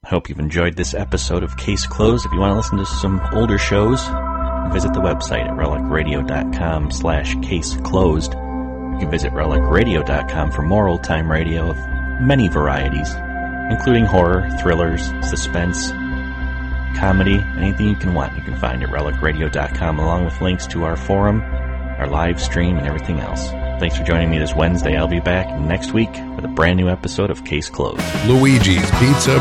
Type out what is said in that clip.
I hope you've enjoyed this episode of Case Closed. If you want to listen to some older shows, visit the website at relicradio.com/caseclosed. You can visit relicradio.com for more old-time radio of many varieties, including horror, thrillers, suspense, comedy, anything you can want. You can find at relicradio.com, along with links to our forum, our live stream, and everything else. Thanks for joining me this Wednesday. I'll be back next week with a brand new episode of Case Closed. Luigi's Pizza